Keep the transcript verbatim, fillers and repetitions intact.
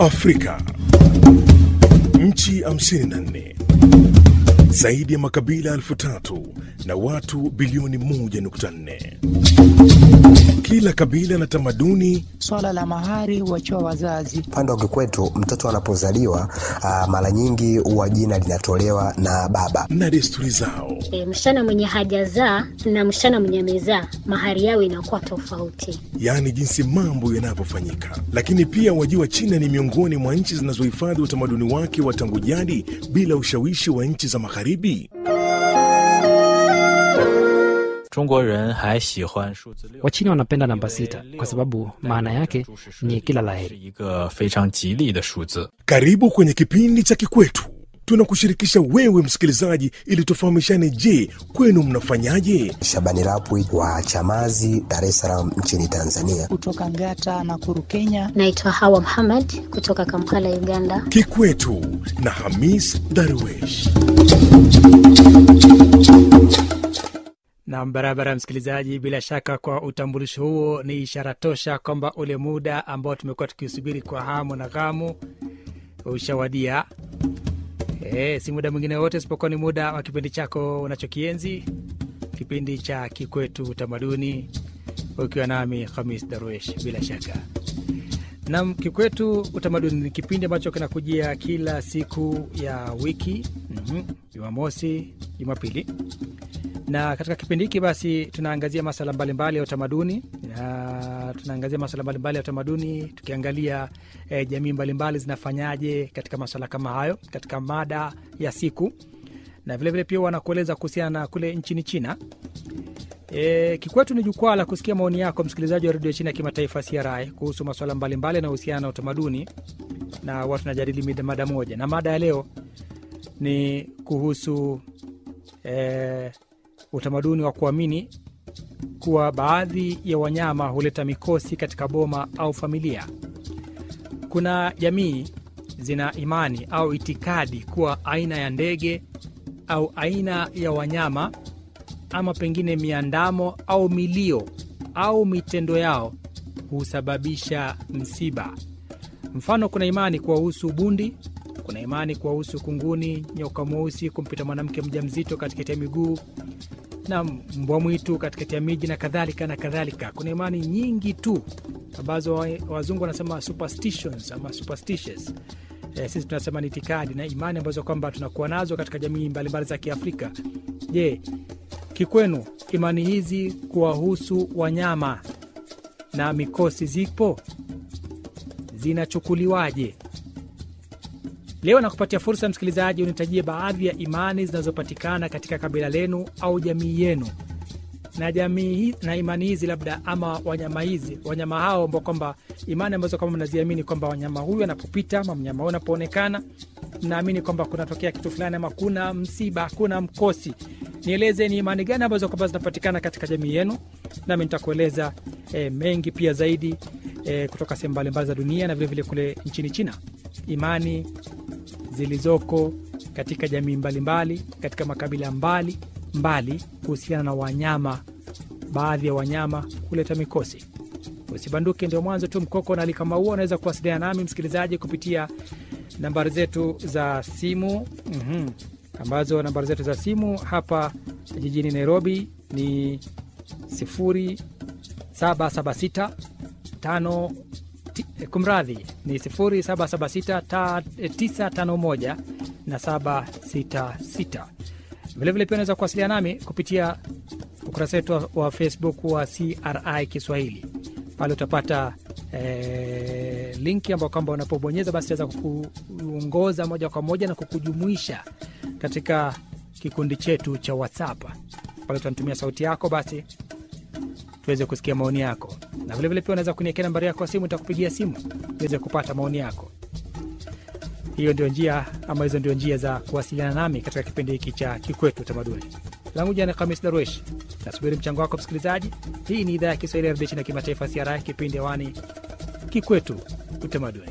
Afrika. Nchi hamsini na nne. Zaidi ya makabila elfu tatu na watu bilioni moja nukta nne. Kila kabila na tamaduni. Swala la mahari huachiwa wazazi. Pande wa kwetu mtoto anapozaliwa mara nyingi huwa jina linatolewa na baba. Na desturi zao. E, msichana mwenye hajazaa na msichana mwenye amezaa mahari yao inakuwa tofauti. Yaani jinsi mambo yanavyofanyika. Lakini pia wajua China ni miongoni mwa nchi zinazohifadhi utamaduni wake wa tangu jadi bila ushawishi wa nchi za magharibi. Wachina wanapenda namba sita kwa sababu maana yake ni kila laheri. Karibu kwenye kipindi cha Kikwetu. Tunakushirikisha wewe msikilizaji ili tufahamishane, je, kwenu mnafanyaje? Shabani Rapwi wa Chamazi, Dar es Salaam nchini Tanzania. Kutoka Ngata na Kuru, Kenya. Naitwa Hawa Muhammad kutoka Kampala, Uganda. Kikwetu na Hamis Darwesh. Na barabara msikilizaji, bila shaka kwa utambulisho huo ni ishara tosha kwamba ule muda ambao tumekuwa tukisubiri kwa hamu na ghamu ushawadia. Eh, si muda mwingine wote isipokuwa ni muda wa kipindi chako unachokienzi, kipindi cha Kikwetu Utamaduni, ukiwa nami Hamis Darwesh. Bila shaka na Kikwetu Utamaduni ni kipindi ambacho kinakujia kila siku ya wiki, mhm, Jumamosi, Jumapili. Na katika kipindi hiki basi tunaangazia masuala mbalimbali ya utamaduni. Na tunaangazia masuala mbalimbali ya utamaduni tukiangalia eh, jamii mbalimbali zinafanyaje katika masuala kama hayo katika mada ya siku. Na vile vile pia wanakueleza kuhusiana na kule nchini China. E, Kikwetu ni jukwaa la kusikia maoni yako msikilizaji wa Radio China Kimataifa C R I kuhusu masuala mbalimbali yanayohusiana na utamaduni, na watu tunajadili mada moja. Na mada ya leo ni kuhusu eh, utamaduni wa kuamini kuwa baadhi ya wanyama huleta mikosi katika boma au familia. Kuna jamii zina imani au itikadi kuwa aina ya ndege au aina ya wanyama ama pengine miandamo au milio au mitendo yao husababisha msiba. Mfano, kuna imani kuhusu bundi, kuna imani kuhusu kunguni, nyoka mweusi kumpita mwanamke mjamzito katikati ya miguu, na mbwa mwitu katikati ya miji na kadhalika na kadhalika. Kuna imani nyingi tu ambazo wazungu wanasema superstitions ama superstitious. E, sisi tunasema ni itikadi na imani ambazo kwamba tunakuwa nazo katika jamii mbalimbali za Kiafrika. Je, kikwenu imani hizi kuwahusu wanyama na mikosi zipo? Zinachukuliwaje? Leo nakupatia fursa msikilizaji unitajie baadhi ya imani zinazopatikana katika kabila lenu au jamii yenu. Na jamii na imani hizi labda ama wanyama hizi, wanyama hao ambao kwamba imani ambazo kama mnaziamini kwamba wanyama huyu anapopita ama mnyama huyu anapoonekana mnaamini kwamba kunatokea kitu fulani ama kuna msiba, kuna mkosi. Nieleze ni imani gani ambazo kwamba zinapatikana katika jamii yenu, nami nitakueleza e, mengi pia zaidi e, kutoka sehemu mbalimbali za dunia na vile vile kule nchini China. Imani zilizoko katika jamii mbalimbali, katika makabila mbali mbali kuhusiana na wanyama, baadhi ya wanyama kuleta mikosi. Usibanduke, ndio mwanzo tu mkoko, na kama huo unaweza kuwasiliana nami msikilizaji kupitia nambari zetu za simu. Mhm. Ambazo nambari zetu za simu hapa jijini Nairobi ni sifuri saba saba sita tano kumradhi ni sifuri saba saba sita tisa tano moja na saba sita sita. Vile vile pia unaweza kuwasiliana nami kupitia ukurasa wetu wa Facebook wa C R I Kiswahili. Pale utapata e, linki ambayo kwamba unapobonyeza basi itaweza kukuongoza moja kwa moja na kukujumuisha katika kikundi chetu cha WhatsApp. Pale utanitumia sauti yako basi tuweze kusikia maoni yako. Na vile vile pia unaweza kuniekea nambari yako ya simu, nitakupigia simu niweze kupata maoni yako. Hiyo ndio njia ama hizo ndio njia za kuwasiliana nami katika kipindi hiki cha Kikwetu Utamaduni. Langu jina ni Hamis Darwesh. Nasubiri mchango wako msikilizaji. Hii ni idhaa ya Kiswahili ya Radio China Kimataifa C R I, kipindi hewani Kikwetu Utamaduni.